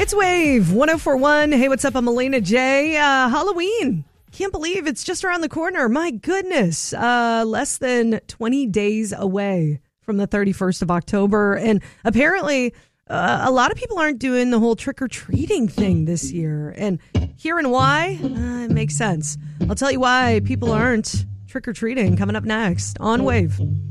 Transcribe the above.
It's Wave 1041. Hey, what's up? I'm Elena J. Halloween. Can't believe it's just around the corner. My goodness. Less than 20 days away from the 31st of October. And apparently, a lot of people aren't doing the whole trick-or-treating thing this year. And hearing why, it makes sense. I'll tell you why people aren't trick-or-treating coming up next on Wave.